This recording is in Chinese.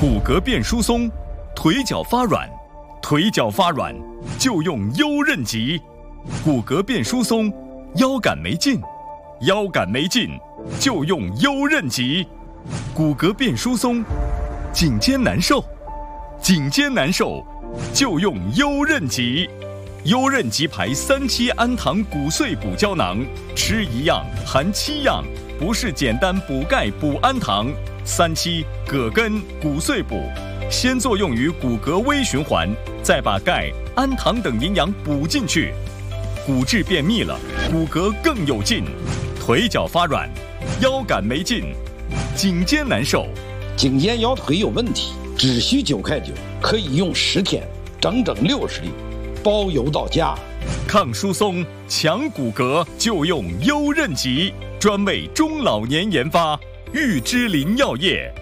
骨骼变疏松，腿脚发软，腿脚发软就用优韧极。骨骼变疏松，腰杆没劲，腰杆没劲就用优韧极。骨骼变疏松，颈肩难受，颈肩难受就用优韧极。优韧极牌3期氨糖骨碎补胶囊，吃1样含7样，不是简单补钙补氨糖。3期葛根骨碎补，先作用于骨骼微循环，再把钙、氨糖等营养补进去，骨质变密了，骨骼更有劲。腿脚发软，腰杆没劲，颈肩难受， 颈肩腰腿有问题，只需9块9，可以用10天，整整60粒，包邮到家。 抗疏松、强骨骼就用优韧极，专为中老年研发，玉芝林药业。